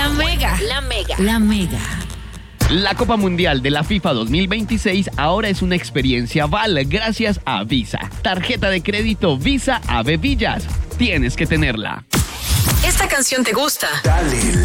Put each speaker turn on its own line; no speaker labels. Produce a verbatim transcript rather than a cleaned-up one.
La Mega.
La Mega.
La Mega.
La Copa Mundial de la FIFA dos mil veintiséis ahora es una experiencia Val gracias a Visa. Tarjeta de crédito Visa Ave Villas. Tienes que tenerla.
¿Esta canción te gusta?
Dale